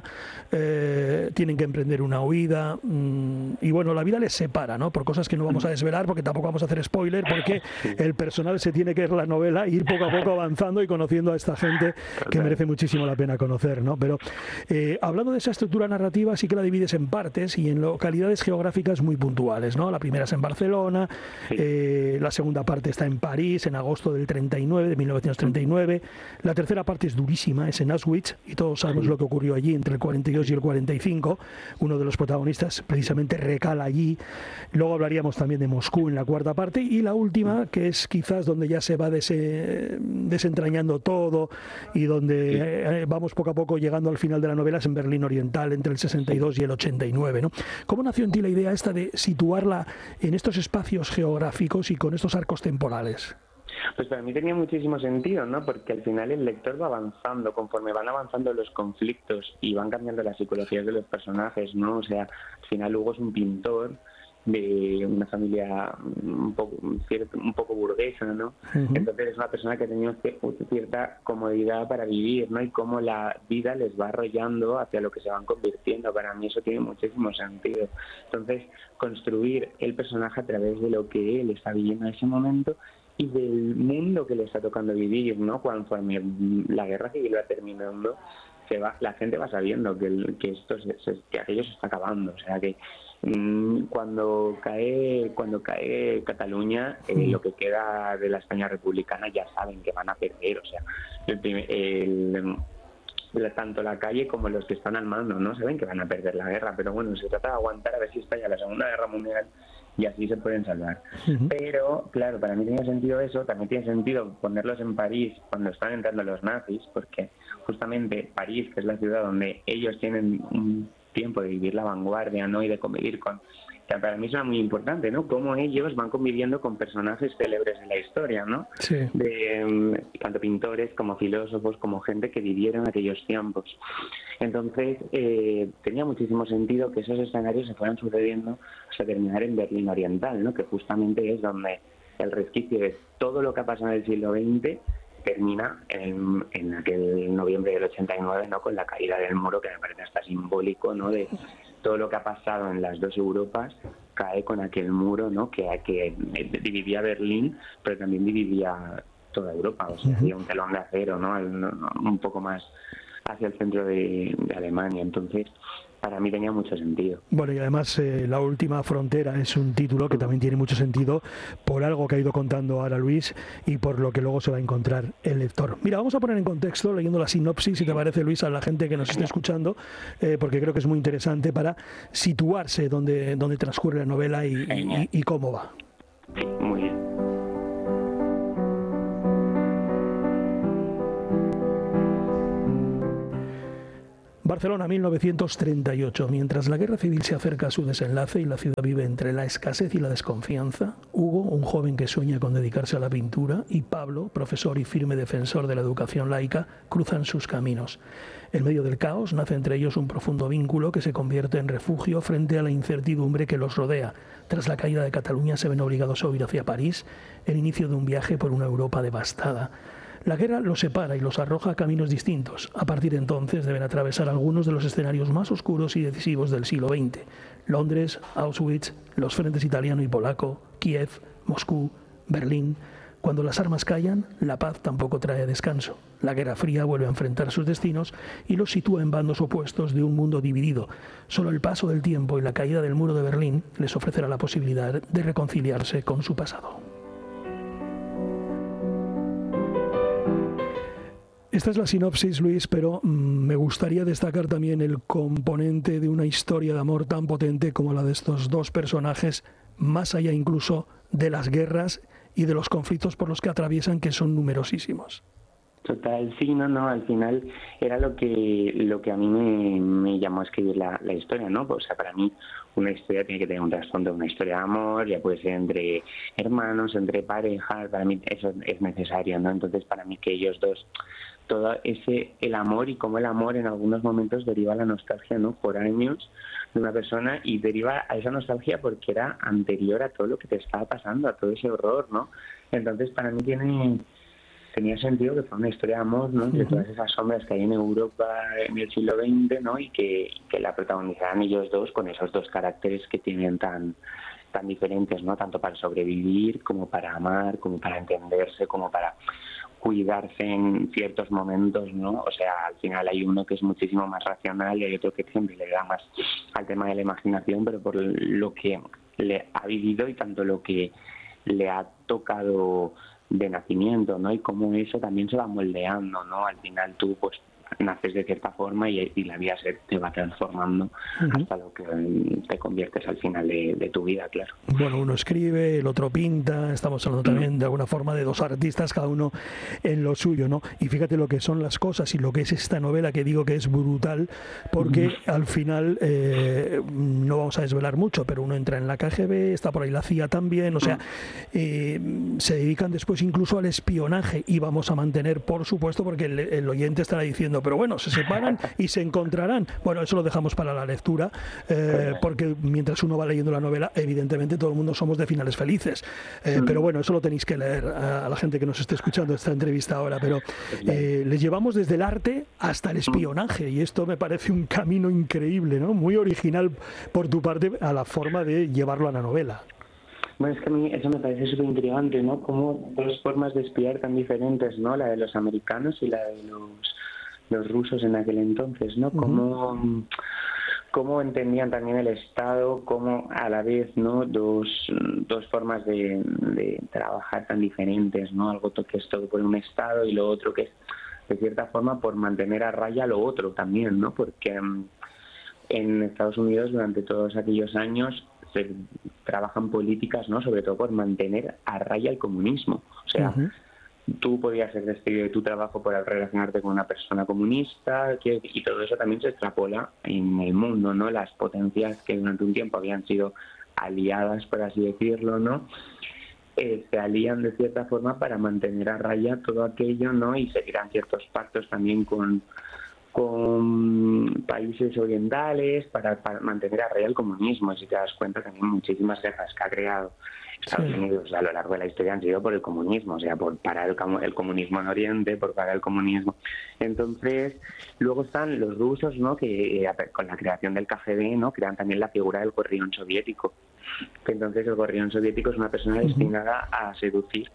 eh, tienen que emprender una huida, mm, y bueno, la vida les separa, ¿no? Por cosas que no vamos a desvelar, porque tampoco vamos a hacer spoiler, porque el personal se tiene que ver la novela, ir poco a poco avanzando y conociendo a esta gente que merece muchísimo la pena conocer, ¿no? Pero eh, hablando de esa estructura narrativa, sí que la divides en partes y en localidades geográficas muy puntuales, ¿no? La primera es en Barcelona, sí. eh, la segunda parte está en París, en agosto del treinta y nueve, de mil novecientos treinta y nueve, la tercera parte es durísima, es en Auschwitz, y todos sabemos sí. lo que ocurrió allí entre el cuarenta y dos y el cuarenta y cinco, uno de los protagonistas precisamente recala allí. Luego hablaríamos también de Moscú en la cuarta parte, y la última, que es quizás donde ya se va dese, desentrañando todo y donde sí. eh, vamos poco a poco llegando al final de la novela, es en Berlín Oriental, entre el sesenta y dos y el ochenta y nueve, ¿no? ¿Cómo nació en ti la idea esta de situarla en estos espacios geográficos y con estos arcos temporales? Pues para mí tenía muchísimo sentido, ¿no? Porque al final el lector va avanzando, conforme van avanzando los conflictos y van cambiando las psicologías de los personajes, ¿no? O sea, al final Hugo es un pintor de una familia un poco, un poco burguesa, ¿no? Uh-huh. Entonces es una persona que ha tenido cierta comodidad para vivir, ¿no? Y cómo la vida les va arrollando hacia lo que se van convirtiendo. Para mí eso tiene muchísimo sentido. Entonces, construir el personaje a través de lo que él está viviendo en ese momento y del mundo que le está tocando vivir, ¿no? Conforme la guerra civil va terminando, se va, la gente va sabiendo que, el, que esto se, se, que aquello se está acabando, o sea que cuando cae cuando cae Cataluña, eh, mm. lo que queda de la España republicana ya saben que van a perder, o sea, el, el, el, tanto la calle como los que están al mando no saben que van a perder la guerra, pero bueno, se trata de aguantar a ver si estalla la Segunda Guerra Mundial y así se pueden salvar. Uh-huh. Pero, claro, para mí tiene sentido eso, también tiene sentido ponerlos en París cuando están entrando los nazis, porque justamente París, que es la ciudad donde ellos tienen un tiempo, de vivir la vanguardia, ¿no? Y de convivir con... Que para mí es muy importante, ¿no? Cómo ellos van conviviendo con personajes célebres de la historia, ¿no? Sí. De um, tanto pintores como filósofos, como gente que vivieron aquellos tiempos. Entonces, eh, tenía muchísimo sentido que esos escenarios se fueran sucediendo hasta terminar en Berlín Oriental, ¿no? Que justamente es donde el resquicio de todo lo que ha pasado en el siglo veinte termina en, en aquel noviembre del ochenta y nueve, ¿no? Con la caída del muro, que me parece hasta simbólico, ¿no? De todo lo que ha pasado en las dos Europas cae con aquel muro, ¿no? Que, que dividía Berlín, pero también dividía toda Europa, o sea, había un telón de acero, ¿no? Un poco más hacia el centro de, de Alemania. Entonces, para mí tenía mucho sentido. Bueno, y además eh, La última frontera es un título que también tiene mucho sentido por algo que ha ido contando ahora Luis y por lo que luego se va a encontrar el lector. Mira, vamos a poner en contexto, leyendo la sinopsis, si te parece, Luis, a la gente que nos esté escuchando, eh, porque creo que es muy interesante para situarse donde, donde transcurre la novela y, y, y cómo va. Sí, muy bien. Barcelona, mil novecientos treinta y ocho. Mientras la guerra civil se acerca a su desenlace y la ciudad vive entre la escasez y la desconfianza, Hugo, un joven que sueña con dedicarse a la pintura, y Pablo, profesor y firme defensor de la educación laica, cruzan sus caminos. En medio del caos nace entre ellos un profundo vínculo que se convierte en refugio frente a la incertidumbre que los rodea. Tras la caída de Cataluña se ven obligados a huir hacia París, el inicio de un viaje por una Europa devastada. La guerra los separa y los arroja a caminos distintos. A partir de entonces deben atravesar algunos de los escenarios más oscuros y decisivos del siglo veinte. Londres, Auschwitz, los frentes italiano y polaco, Kiev, Moscú, Berlín. Cuando las armas callan, la paz tampoco trae descanso. La Guerra Fría vuelve a enfrentar sus destinos y los sitúa en bandos opuestos de un mundo dividido. Solo el paso del tiempo y la caída del muro de Berlín les ofrecerá la posibilidad de reconciliarse con su pasado. Esta es la sinopsis, Luis, pero mmm, me gustaría destacar también el componente de una historia de amor tan potente como la de estos dos personajes, más allá incluso de las guerras y de los conflictos por los que atraviesan, que son numerosísimos. Total, sí, no, no, al final era lo que lo que a mí me, me llamó a escribir la, la historia, ¿no? Pues, o sea, para mí una historia tiene que tener un trasfondo, una historia de amor, ya puede ser entre hermanos, entre parejas, para mí eso es necesario, ¿no? Entonces, para mí que ellos dos, todo ese, el amor y cómo el amor en algunos momentos deriva a la nostalgia, ¿no? Por años de una persona y deriva a esa nostalgia porque era anterior a todo lo que te estaba pasando, a todo ese horror, ¿no? Entonces, para mí tiene... tenía sentido que fue una historia de amor, ¿no? De todas esas sombras que hay en Europa en el siglo veinte, ¿no? Y que, que la protagonizaran ellos dos con esos dos caracteres que tienen tan tan diferentes, ¿no? Tanto para sobrevivir como para amar, como para entenderse, como para cuidarse en ciertos momentos, ¿no? O sea, al final hay uno que es muchísimo más racional y hay otro que siempre le da más al tema de la imaginación, pero por lo que le ha vivido y tanto lo que le ha tocado de nacimiento, ¿no? Y cómo eso también se va moldeando, ¿no? Al final tú, pues, naces de cierta forma y, y la vida se te va transformando uh-huh. hasta lo que te conviertes al final de, de tu vida, claro. Bueno, uno escribe, el otro pinta, estamos hablando también uh-huh. de alguna forma de dos artistas, cada uno en lo suyo, ¿no? Y fíjate lo que son las cosas y lo que es esta novela, que digo que es brutal, porque uh-huh. al final, eh, no vamos a desvelar mucho, pero uno entra en la K G B, está por ahí la C I A también, o sea, eh, se dedican después incluso al espionaje y vamos a mantener, por supuesto, porque el, el oyente estará diciendo, pero bueno, se separan y se encontrarán. Bueno, eso lo dejamos para la lectura, eh, porque mientras uno va leyendo la novela, evidentemente todo el mundo somos de finales felices. Eh, pero bueno, eso lo tenéis que leer a, a la gente que nos esté escuchando esta entrevista ahora. Pero eh, les llevamos desde el arte hasta el espionaje y esto me parece un camino increíble, ¿no? Muy original por tu parte a la forma de llevarlo a la novela. Bueno, es que a mí eso me parece súper intrigante, ¿no? Como dos formas de espiar tan diferentes, ¿no? La de los americanos y la de los los rusos en aquel entonces, ¿no? Cómo, uh-huh. cómo entendían también el Estado, cómo a la vez, ¿no? Dos, dos formas de, de trabajar tan diferentes, ¿no? Algo que es todo por un Estado y lo otro que es, de cierta forma, por mantener a raya lo otro también, ¿no? Porque um, en Estados Unidos durante todos aquellos años se trabajan políticas, ¿no? Sobre todo por mantener a raya el comunismo. O sea, uh-huh. tú podías ser testigo de tu trabajo por relacionarte con una persona comunista, que, y todo eso también se extrapola en el mundo, ¿no? Las potencias que durante un tiempo habían sido aliadas, por así decirlo, ¿no? Eh, se alían de cierta forma para mantener a raya todo aquello, ¿no? Y se crean ciertos pactos también con, con países orientales para, para mantener a raya el comunismo. Y si te das cuenta, también muchísimas guerras que ha creado Estados sí. Unidos a lo largo de la historia han sido por el comunismo, o sea, por parar el, el comunismo en Oriente, por parar el comunismo. Entonces, luego están los rusos, ¿no? Que eh, con la creación del K G B, ¿no? Crean también la figura del gorrión soviético. Que entonces el gorrión soviético es una persona uh-huh. destinada a seducir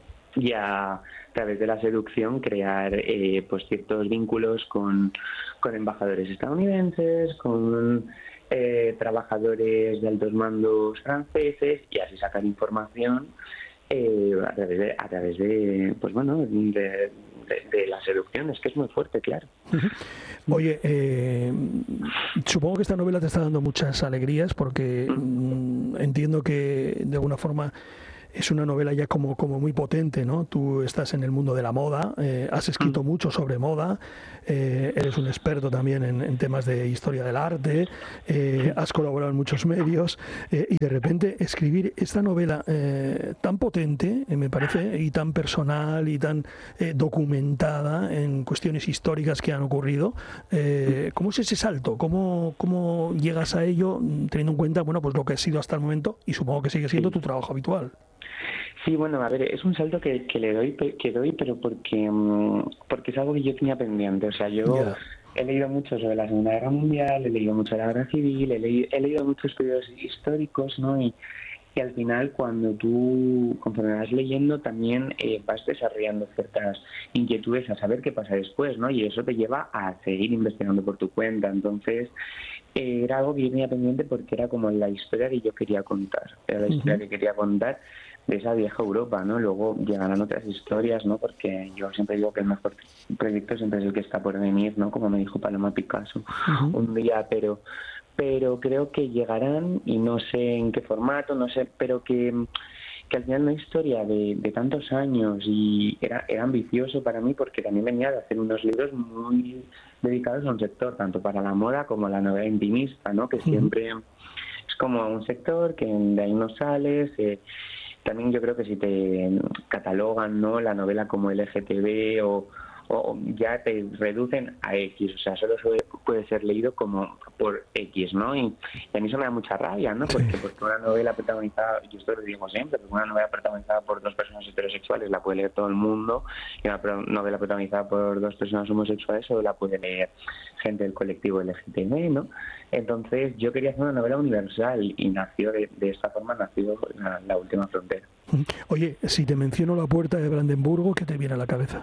y a, a través de la seducción crear eh, pues ciertos vínculos con, con embajadores estadounidenses, con eh, trabajadores de altos mandos franceses, y así sacar información eh, a través de, a través de pues bueno de, de, de la seducción. Es que es muy fuerte, claro. Uh-huh. Oye, eh, supongo que esta novela te está dando muchas alegrías porque mm, entiendo que de alguna forma es una novela ya como, como muy potente, ¿no? Tú estás en el mundo de la moda, eh, has escrito mucho sobre moda, eh, eres un experto también en, en temas de historia del arte, eh, has colaborado en muchos medios, eh, y de repente escribir esta novela eh, tan potente, eh, me parece, y tan personal y tan eh, documentada en cuestiones históricas que han ocurrido, eh, ¿cómo es ese salto? ¿Cómo, ¿Cómo llegas a ello teniendo en cuenta, bueno, pues lo que ha sido hasta el momento y supongo que sigue siendo tu trabajo habitual? Sí, bueno, a ver, es un salto que, que le doy, que doy, pero porque porque es algo que yo tenía pendiente. O sea, yo yeah. he leído mucho sobre la Segunda Guerra Mundial, he leído mucho de la Guerra Civil, he leído, he leído muchos estudios históricos, ¿no? Y, y al final, cuando tú, conforme vas leyendo, también eh, vas desarrollando ciertas inquietudes a saber qué pasa después, ¿no? Y eso te lleva a seguir investigando por tu cuenta. Entonces, eh, era algo que yo tenía pendiente porque era como la historia que yo quería contar. Era la historia uh-huh. que quería contar de esa vieja Europa, ¿no? Luego llegarán otras historias, ¿no? Porque yo siempre digo que el mejor proyecto siempre es el que está por venir, ¿no? Como me dijo Paloma Picasso uh-huh. un día, pero pero creo que llegarán y no sé en qué formato, no sé, pero que, que al final una historia de, de tantos años y era, era ambicioso para mí porque también venía de hacer unos libros muy dedicados a un sector, tanto para la moda como la novela intimista, ¿no? Que siempre uh-huh. es como un sector que de ahí no sales. Eh, También yo creo que si te catalogan, ¿no? la novela como L G T B o, o ya te reducen a X, o sea, solo puede ser leído como por X, ¿no? Y, y a mí eso me da mucha rabia, ¿no? Porque, porque una novela protagonizada, yo esto lo digo siempre, porque una novela protagonizada por dos personas heterosexuales la puede leer todo el mundo, y una novela protagonizada por dos personas homosexuales solo la puede leer gente del colectivo L G T B, ¿no? Entonces yo quería hacer una novela universal y nació de, de esta forma, nació la, la Última Frontera. Oye, si te menciono La Puerta de Brandenburgo, ¿qué te viene a la cabeza?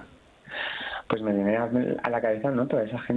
Pues me viene a la cabeza, ¿no? Toda esa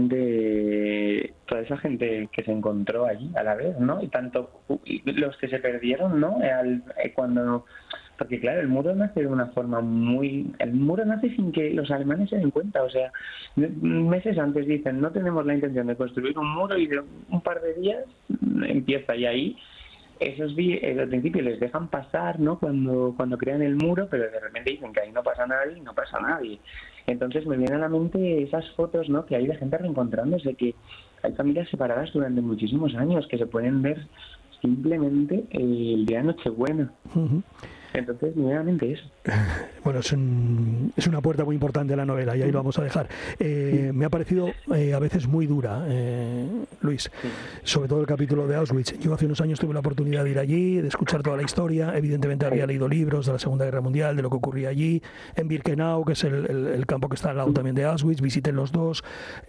gente, toda esa gente que se encontró allí a la vez, ¿no? Y tanto y los que se perdieron, ¿no? Al, cuando, porque claro, el muro nace de una forma muy, el muro nace sin que los alemanes se den cuenta, o sea, meses antes dicen no tenemos la intención de construir un muro y de un par de días empieza y ahí. Esos días, al principio les dejan pasar, ¿no? Cuando cuando crean el muro, pero de repente dicen que ahí no pasa nadie y no pasa nadie. Entonces me vienen a la mente esas fotos, ¿no? Que hay de gente reencontrándose, que hay familias separadas durante muchísimos años, que se pueden ver simplemente el día de Nochebuena. Uh-huh. Entonces, nuevamente eso. Bueno, es, un, es una puerta muy importante a la novela y ahí lo vamos a dejar. Eh, me ha parecido eh, a veces muy dura, eh, Luis, sí. sobre todo el capítulo de Auschwitz. Yo hace unos años tuve la oportunidad de ir allí, de escuchar toda la historia. Evidentemente había leído libros de la Segunda Guerra Mundial, de lo que ocurría allí. En Birkenau, que es el, el, el campo que está al lado también de Auschwitz, visité los dos.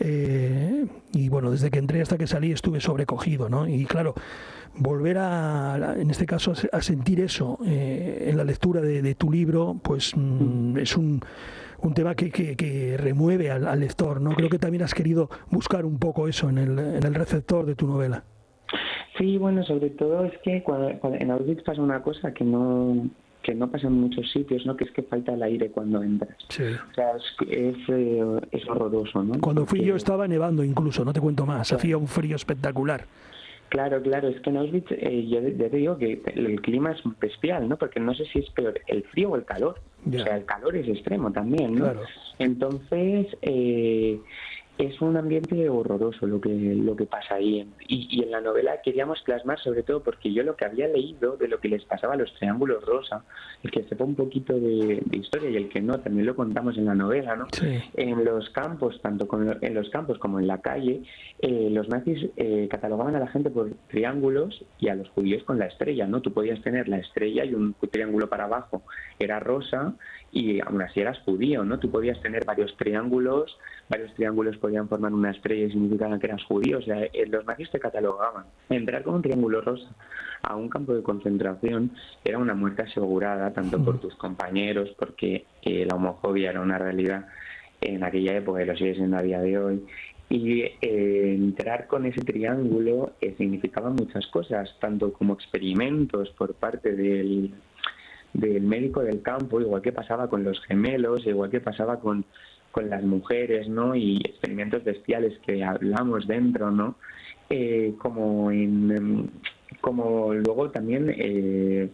Eh, y bueno, desde que entré hasta que salí estuve sobrecogido, ¿no? Y claro, volver a, en este caso, a sentir eso eh, en la lectura de, de tu libro, pues mm, es un, un tema que, que, que remueve al, al lector, ¿no? Creo que también has querido buscar un poco eso en el, en el receptor de tu novela. Sí, bueno, sobre todo es que cuando, cuando en Auschwitz pasa una cosa que no que no pasa en muchos sitios, ¿no? Que es que falta el aire cuando entras. Sí. O sea, es, es, eh, es horroroso, ¿no? Cuando Porque... fui yo estaba nevando incluso, no te cuento más, hacía un frío espectacular. Claro, claro, es que en Auschwitz eh, yo, yo te digo que el clima es bestial, ¿no? Porque no sé si es peor el frío o el calor. Yeah. O sea, el calor es extremo también, ¿no? Claro. Entonces, eh, es un ambiente horroroso lo que lo que pasa ahí. Y, y en la novela queríamos plasmar, sobre todo porque yo lo que había leído de lo que les pasaba a los triángulos rosa, el que sepa un poquito de, de historia y el que no, también lo contamos en la novela, ¿no? Sí. En los campos, tanto con, en los campos como en la calle, eh, los nazis eh, catalogaban a la gente por triángulos y a los judíos con la estrella, ¿no? Tú podías tener la estrella y un triángulo para abajo era rosa y aún así eras judío, ¿no? Tú podías tener varios triángulos, varios triángulos podían formar una estrella y significaban que eras judío. O sea, los nazis te catalogaban. Entrar con un triángulo rosa a un campo de concentración era una muerte asegurada, tanto por tus compañeros, porque eh, la homofobia era una realidad en aquella época y lo sigue siendo a día de hoy. Y eh, entrar con ese triángulo eh, significaba muchas cosas, tanto como experimentos por parte del, del médico del campo, igual que pasaba con los gemelos, igual que pasaba con con las mujeres, ¿no? Y experimentos bestiales que hablamos dentro, ¿no? Eh, como en, como luego también eh,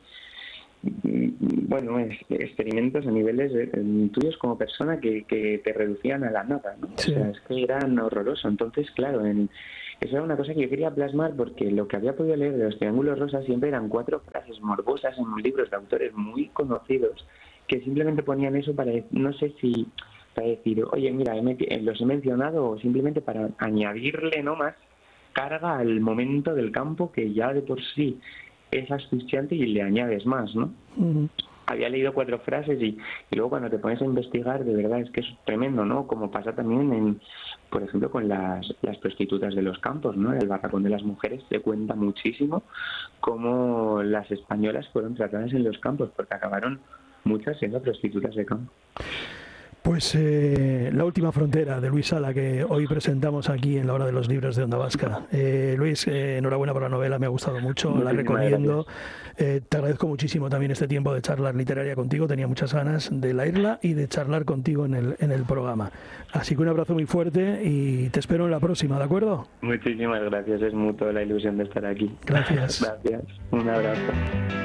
bueno, es, experimentos a niveles de, de, tuyos como persona que, que te reducían a la nada, ¿no? Sí. O sea, es que eran horrorosos. Entonces, claro, en, eso era una cosa que yo quería plasmar porque lo que había podido leer de los triángulos rosas siempre eran cuatro frases morbosas en libros de autores muy conocidos que simplemente ponían eso para, no sé si para decir, oye, mira, he, los he mencionado, o simplemente para añadirle no más carga al momento del campo que ya de por sí es asfixiante y le añades más, ¿no? Uh-huh. Había leído cuatro frases y, y luego cuando te pones a investigar, de verdad es que es tremendo, ¿no? Como pasa también, en, por ejemplo, con las, las prostitutas de los campos, ¿no? El barracón de las mujeres te cuenta muchísimo cómo las españolas fueron tratadas en los campos, porque acabaron muchas siendo prostitutas de campo. Pues eh, La última frontera, de Luis Sala, que hoy presentamos aquí en la Hora de los Libros de Onda Vasca. Eh, Luis, eh, enhorabuena por la novela, me ha gustado mucho, Muchísimas la recomiendo. Eh, te agradezco muchísimo también este tiempo de charlar literaria contigo, tenía muchas ganas de leerla y de charlar contigo en el, en el programa. Así que un abrazo muy fuerte y te espero en la próxima, ¿de acuerdo? Muchísimas gracias, es mutua la ilusión de estar aquí. Gracias. Gracias, un abrazo.